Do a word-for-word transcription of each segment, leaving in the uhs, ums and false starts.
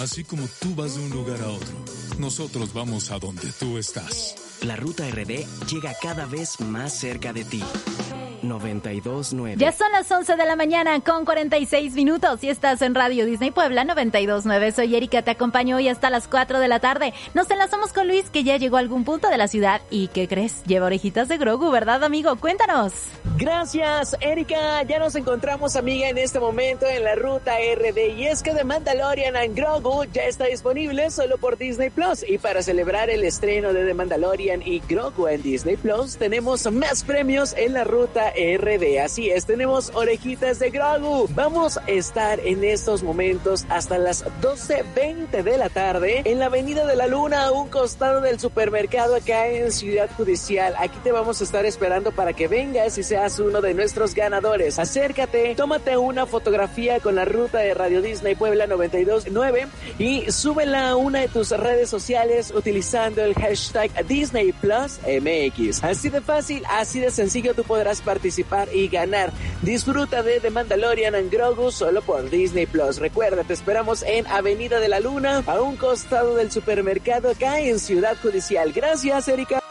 Así como tú vas de un lugar a otro, nosotros vamos a donde tú estás. La Ruta R D llega cada vez más cerca de ti. noventa y dos nueve. Ya son las once de la mañana con cuarenta y seis minutos y estás en Radio Disney Puebla noventa y dos nueve. Soy Erika, te acompaño hoy hasta las cuatro de la tarde. Nos enlazamos con Luis, que ya llegó a algún punto de la ciudad y ¿qué crees? Lleva orejitas de Grogu, ¿verdad, amigo? Cuéntanos. Gracias, Erika. Ya nos encontramos, amiga, en este momento en la Ruta R D, y es que The Mandalorian and Grogu ya está disponible solo por Disney Plus, y para celebrar el estreno de The Mandalorian y Grogu en Disney Plus tenemos más premios en la Ruta R D. Así es, tenemos orejitas de Grogu. Vamos a estar en estos momentos hasta las doce veinte de la tarde en la Avenida de la Luna, a un costado del supermercado acá en Ciudad Judicial. Aquí te vamos a estar esperando para que vengas y seas uno de nuestros ganadores. Acércate, tómate una fotografía con la ruta de Radio Disney Puebla noventa y dos nueve y súbela a una de tus redes sociales utilizando el hashtag Disney Plus M X. Así de fácil, así de sencillo, tú podrás participar y ganar. Disfruta de The Mandalorian and Grogu solo por Disney Plus. Recuerda, te esperamos en Avenida de la Luna, a un costado del supermercado acá en Ciudad Judicial. Gracias, Erika.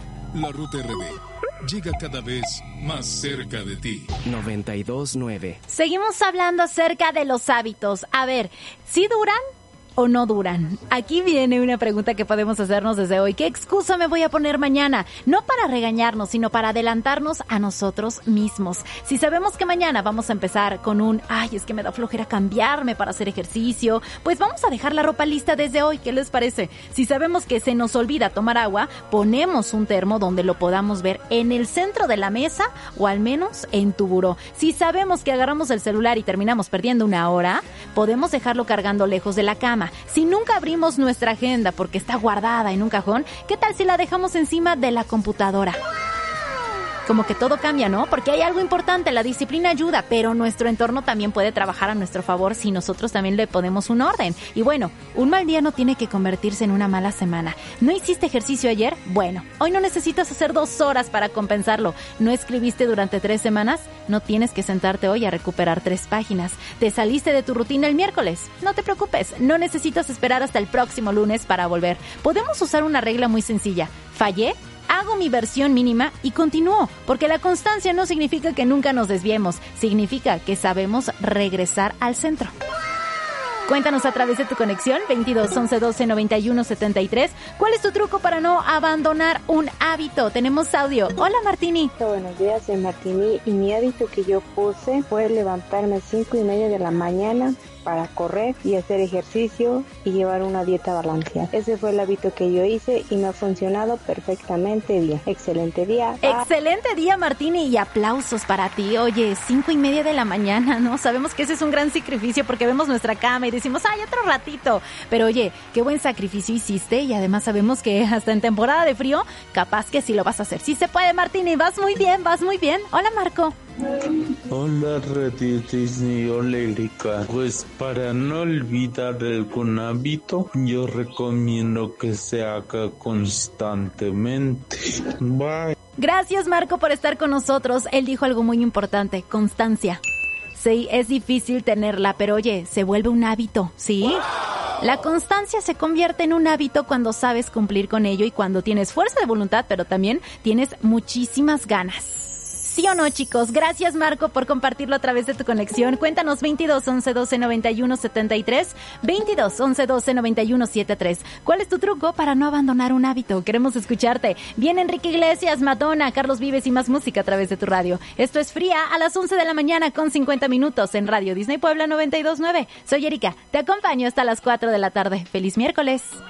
La Ruta R D llega cada vez más cerca de ti. noventa y dos nueve. Seguimos hablando acerca de los hábitos. A ver, ¿sí duran o no duran? Aquí viene una pregunta que podemos hacernos desde hoy. ¿Qué excusa me voy a poner mañana? No para regañarnos, sino para adelantarnos a nosotros mismos. Si sabemos que mañana vamos a empezar con un ay, es que me da flojera cambiarme para hacer ejercicio, pues vamos a dejar la ropa lista desde hoy. ¿Qué les parece? Si sabemos que se nos olvida tomar agua, ponemos un termo donde lo podamos ver en el centro de la mesa o al menos en tu buró. Si sabemos que agarramos el celular y terminamos perdiendo una hora, podemos dejarlo cargando lejos de la cama. Si nunca abrimos nuestra agenda porque está guardada en un cajón, ¿qué tal si la dejamos encima de la computadora? Como que todo cambia, ¿no? Porque hay algo importante, la disciplina ayuda, pero nuestro entorno también puede trabajar a nuestro favor si nosotros también le ponemos un orden. Y bueno, un mal día no tiene que convertirse en una mala semana. ¿No hiciste ejercicio ayer? Bueno, hoy no necesitas hacer dos horas para compensarlo. ¿No escribiste durante tres semanas? No tienes que sentarte hoy a recuperar tres páginas. ¿Te saliste de tu rutina el miércoles? No te preocupes, no necesitas esperar hasta el próximo lunes para volver. Podemos usar una regla muy sencilla. ¿Fallé? Hago mi versión mínima y continúo, porque la constancia no significa que nunca nos desviemos, significa que sabemos regresar al centro. Cuéntanos a través de tu conexión veintidós once doce noventa y uno setenta y tres. ¿Cuál es tu truco para no abandonar un hábito? Tenemos audio. Hola, Martini. Buenos días, soy Martini, y mi hábito que yo puse fue levantarme a cinco y media de la mañana para correr y hacer ejercicio y llevar una dieta balanceada. Ese fue el hábito que yo hice y me ha funcionado perfectamente bien. Excelente día. Bye. Excelente día, Martini, y aplausos para ti. Oye, cinco y media de la mañana, ¿no? Sabemos que ese es un gran sacrificio porque vemos nuestra cama y decimos, ay, otro ratito. Pero oye, qué buen sacrificio hiciste, y además sabemos que hasta en temporada de frío, capaz que sí lo vas a hacer. Sí se puede, Martini, vas muy bien, vas muy bien. Hola, Marco. Hola, Radio Disney, hola, Erika. Pues para no olvidar algún hábito, yo recomiendo que se haga constantemente. Bye. Gracias, Marco, por estar con nosotros. Él dijo algo muy importante, constancia. Sí, es difícil tenerla, pero oye, se vuelve un hábito, ¿sí? La constancia se convierte en un hábito cuando sabes cumplir con ello y cuando tienes fuerza de voluntad, pero también tienes muchísimas ganas. ¿Sí o no, chicos? Gracias, Marco, por compartirlo a través de tu conexión. Cuéntanos veintidós once doce noventa y uno setenta y tres, veintidós once doce noventa y uno setenta y tres. ¿Cuál es tu truco para no abandonar un hábito? Queremos escucharte. Viene Enrique Iglesias, Madonna, Carlos Vives y más música a través de tu radio. Esto es Fría a las once de la mañana con cincuenta minutos en Radio Disney Puebla noventa y dos nueve. Soy Erika, te acompaño hasta las cuatro de la tarde. ¡Feliz miércoles!